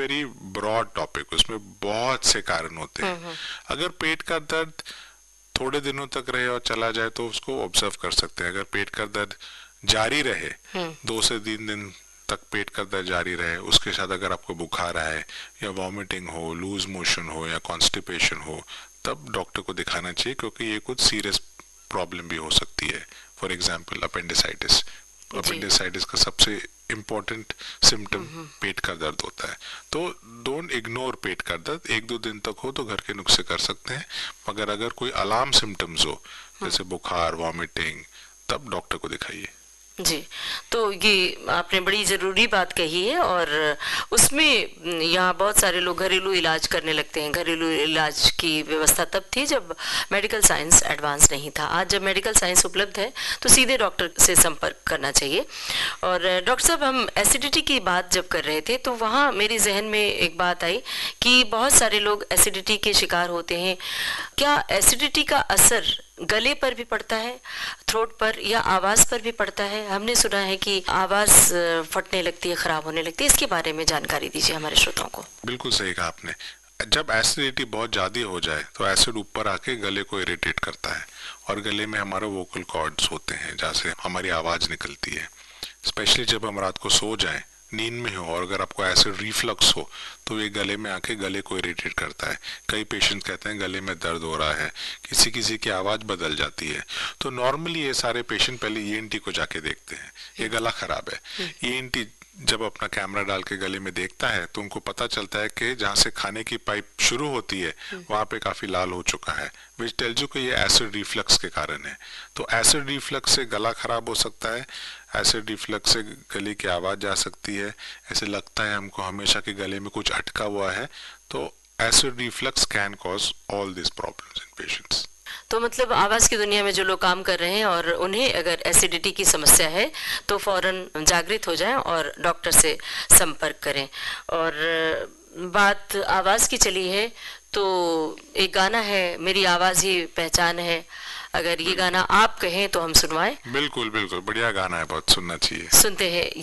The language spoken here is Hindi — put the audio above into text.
वेरी ब्रॉड टॉपिक, उसमें बहुत से कारण होते हैं। अगर पेट का दर्द थोड़े दिनों तक रहे और चला जाए तो उसको ऑब्जर्व कर सकते हैं। अगर पेट का दर्द जारी रहे, 2 से 3 दिन तक पेट का दर्द जारी रहे, उसके साथ अगर आपको बुखार आए या वॉमिटिंग हो, लूज मोशन हो या कॉन्स्टिपेशन हो, तब डॉक्टर को दिखाना चाहिए, क्योंकि ये कुछ सीरियस प्रॉब्लम भी हो सकती है। फॉर एग्जाम्पल अपेंडिसाइटिस, अपेंडिसाइटिस का सबसे इम्पोर्टेंट सिम्टम पेट का दर्द होता है। तो डोंट इग्नोर पेट का दर्द, 1-2 दिन तक हो तो घर के नुस्खे कर सकते हैं, मगर अगर कोई अलार्म सिम्टम्स हो जैसे बुखार, वॉमिटिंग, तब डॉक्टर को दिखाइए। जी, तो ये आपने बड़ी ज़रूरी बात कही है, और उसमें यहाँ बहुत सारे लोग घरेलू इलाज करने लगते हैं। घरेलू इलाज की व्यवस्था तब थी जब मेडिकल साइंस एडवांस नहीं था। आज जब मेडिकल साइंस उपलब्ध है तो सीधे डॉक्टर से संपर्क करना चाहिए। और डॉक्टर साहब, हम एसिडिटी की बात जब कर रहे थे तो वहाँ मेरे जहन में एक बात आई कि बहुत सारे लोग एसिडिटी के शिकार होते हैं। क्या एसिडिटी का असर गले पर भी पड़ता है, थ्रोट पर, या आवाज़ पर भी पड़ता है? हमने सुना है कि आवाज़ फटने लगती है, खराब होने लगती है। इसके बारे में जानकारी दीजिए हमारे श्रोताओं को। बिल्कुल सही कहा आपने। जब एसिडिटी बहुत ज़्यादा हो जाए तो एसिड ऊपर आके गले को इरिटेट करता है, और गले में हमारे वोकल कॉर्ड्स होते हैं जहाँ से हमारी आवाज़ निकलती है। स्पेशली जब हम रात को सो जाएं, नींद में हो, और अगर आपको एसिड रिफ्लक्स हो तो ये गले में आके गले को इरिटेट करता है। कई पेशेंट कहते हैं गले में दर्द हो रहा है, किसी किसी की आवाज़ बदल जाती है। तो नॉर्मली ये सारे पेशेंट पहले ईएनटी को जाके देखते हैं, ये गला खराब है। ईएनटी जब अपना कैमरा डाल के गले में देखता है तो उनको पता चलता है कि जहाँ से खाने की पाइप शुरू होती है वहाँ पे काफी लाल हो चुका है, विच टेल्स यू कि ये एसिड रिफ्लक्स के कारण है। तो एसिड रिफ्लक्स से गला खराब हो सकता है, एसिड रिफ्लक्स से गले की आवाज जा सकती है, ऐसे लगता है हमको हमेशा कि गले में कुछ अटका हुआ है। तो acid reflux can cause all this problems in patients. तो मतलब आवाज़ की दुनिया में जो लोग काम कर रहे हैं और उन्हें अगर एसिडिटी की समस्या है तो फौरन जागृत हो जाएं और डॉक्टर से संपर्क करें। और बात आवाज़ की चली है तो एक गाना है, मेरी आवाज़ ही पहचान है, अगर ये गाना आप कहें तो हम सुनवाएं। बिल्कुल बिल्कुल, बढ़िया गाना है, बहुत सुनना चाहिए। सुनते हैं